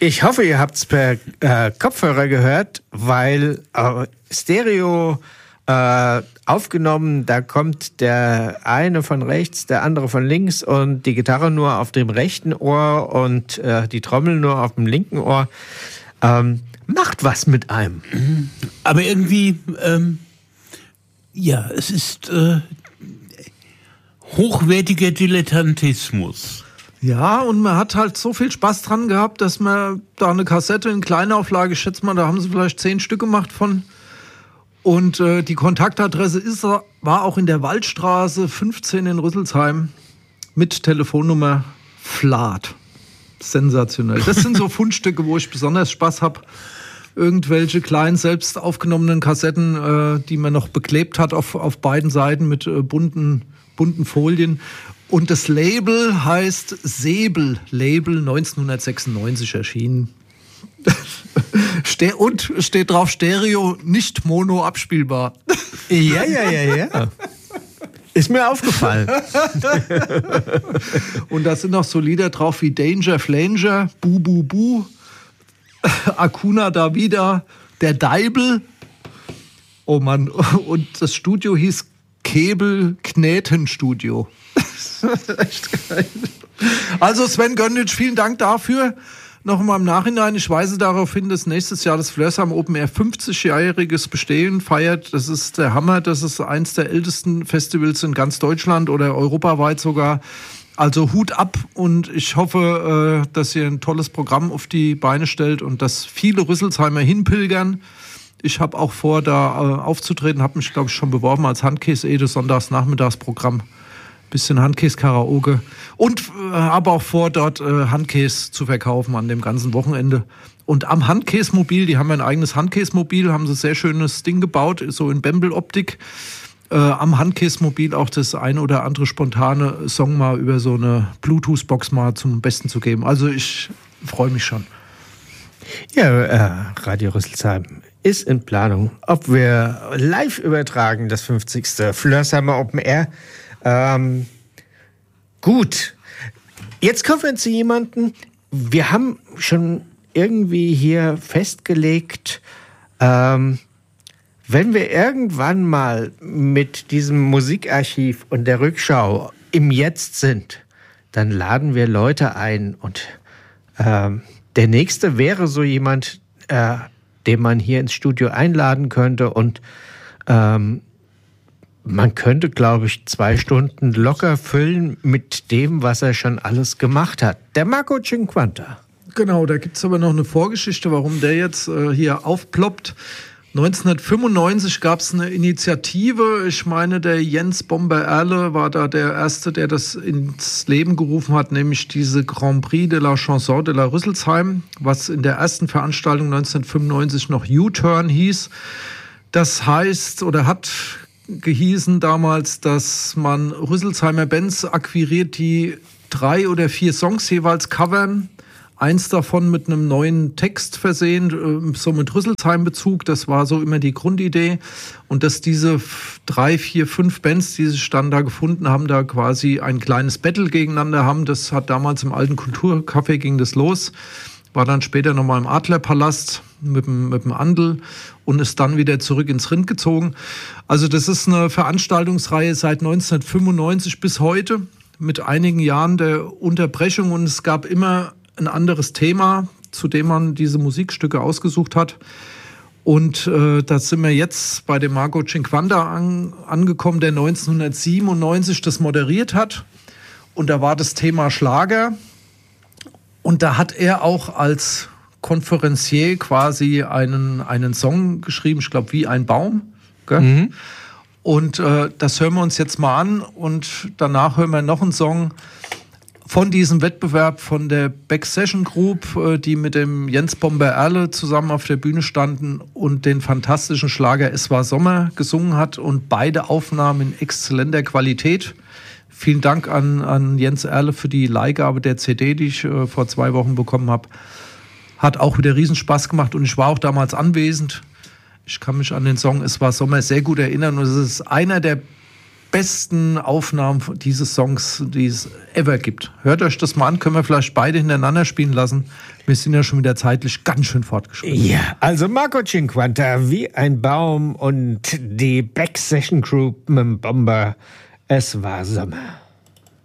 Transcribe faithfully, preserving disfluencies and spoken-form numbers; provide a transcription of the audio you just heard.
Ich hoffe, ihr habt es per äh, Kopfhörer gehört, weil äh, Stereo äh, aufgenommen, da kommt der eine von rechts, der andere von links und die Gitarre nur auf dem rechten Ohr und äh, die Trommel nur auf dem linken Ohr. Ähm, macht was mit einem. Aber irgendwie, ähm, ja, es ist äh, hochwertiger Dilettantismus. Ja, und man hat halt so viel Spaß dran gehabt, dass man da eine Kassette in Kleinauflage, ich schätze mal, da haben sie vielleicht zehn Stück gemacht von. Und äh, die Kontaktadresse ist, war auch in der Waldstraße fünfzehn in Rüsselsheim mit Telefonnummer Flat. Sensationell. Das sind so Fundstücke, wo ich besonders Spaß habe. Irgendwelche kleinen, selbst aufgenommenen Kassetten, äh, die man noch beklebt hat auf, auf beiden Seiten mit äh, bunten, bunten Folien. Und das Label heißt Säbel, Label neunzehnhundertsechsundneunzig erschienen. Ste- und steht drauf Stereo, nicht Mono abspielbar. Ja, ja, ja, ja. Ist mir aufgefallen. Und da sind noch so Lieder drauf wie Danger Flanger, Bu Bu Bu, Akuna Davida, der Deibel. Oh Mann, und das Studio hieß Kebel Knätenstudio. Echt geil. Also Sven Gönnitsch, vielen Dank dafür. Noch mal im Nachhinein, ich weise darauf hin, dass nächstes Jahr das Flörsheim Open Air fünfzigjähriges Bestehen feiert. Das ist der Hammer, das ist eins der ältesten Festivals in ganz Deutschland oder europaweit sogar. Also Hut ab und ich hoffe, dass ihr ein tolles Programm auf die Beine stellt und dass viele Rüsselsheimer hinpilgern. Ich habe auch vor, da aufzutreten, habe mich, glaube ich, schon beworben als Handkäse-Ede, Sonntags-Nachmittagsprogramm. Bisschen Handkäse-Karaoke und äh, aber auch vor, dort äh, Handkäse zu verkaufen an dem ganzen Wochenende. Und am Handkäse-Mobil, die haben ein eigenes Handkäse-Mobil, haben sie ein sehr schönes Ding gebaut, so in Bembel-Optik. Äh, am Handkäse-Mobil auch das ein oder andere spontane Song mal über so eine Bluetooth-Box mal zum Besten zu geben. Also ich freue mich schon. Ja, äh, Radio Rüsselsheim ist in Planung, ob wir live übertragen, das fünfzigste Flörsheimer Open Air. Ähm, gut, jetzt kommen wir zu jemandem, wir haben schon irgendwie hier festgelegt, ähm, wenn wir irgendwann mal mit diesem Musikarchiv und der Rückschau im Jetzt sind, dann laden wir Leute ein und ähm, der nächste wäre so jemand, äh, den man hier ins Studio einladen könnte und ähm, man könnte, glaube ich, zwei Stunden locker füllen mit dem, was er schon alles gemacht hat. Der Marco Cinquanta. Genau, da gibt es aber noch eine Vorgeschichte, warum der jetzt äh, hier aufploppt. neunzehnhundertfünfundneunzig gab es eine Initiative. Ich meine, der Jens Bomber-Erle war da der Erste, der das ins Leben gerufen hat, nämlich diese Grand Prix de la Chanson de la Rüsselsheim, was in der ersten Veranstaltung neunzehnhundertfünfundneunzig noch U-Turn hieß. Das heißt, oder hat gehießen damals, dass man Rüsselsheimer Bands akquiriert, die drei oder vier Songs jeweils covern. Eins davon mit einem neuen Text versehen, so mit Rüsselsheim-Bezug. Das war so immer die Grundidee. Und dass diese drei, vier, fünf Bands, die sich dann da gefunden haben, da quasi ein kleines Battle gegeneinander haben. Das hat damals im alten Kulturcafé ging das los. War dann später nochmal im Adlerpalast mit dem, mit dem Andel und ist dann wieder zurück ins Rind gezogen. Also das ist eine Veranstaltungsreihe seit neunzehnhundertfünfundneunzig bis heute mit einigen Jahren der Unterbrechung und es gab immer ein anderes Thema, zu dem man diese Musikstücke ausgesucht hat. Und äh, da sind wir jetzt bei dem Marco Cinquanta an, angekommen, der neunzehnhundertsiebenundneunzig das moderiert hat. Und da war das Thema Schlager. Und da hat er auch als Konferencier quasi einen, einen Song geschrieben, ich glaube, wie ein Baum. Gell? Mhm. Und äh, das hören wir uns jetzt mal an und danach hören wir noch einen Song von diesem Wettbewerb von der Back Session Group, äh, die mit dem Jens Bomber-Erle zusammen auf der Bühne standen und den fantastischen Schlager Es war Sommer gesungen hat und beide Aufnahmen in exzellenter Qualität. Vielen Dank an, an Jens Erle für die Leihgabe der C D, die ich äh, vor zwei Wochen bekommen habe. Hat auch wieder riesen Spaß gemacht und ich war auch damals anwesend. Ich kann mich an den Song Es war Sommer sehr gut erinnern und es ist einer der besten Aufnahmen dieses Songs, die es ever gibt. Hört euch das mal an, können wir vielleicht beide hintereinander spielen lassen. Wir sind ja schon wieder zeitlich ganz schön fortgeschritten. Ja, also Marco Cinquanta wie ein Baum und die Back-Session Crew mit dem Bomber. Es war Sommer.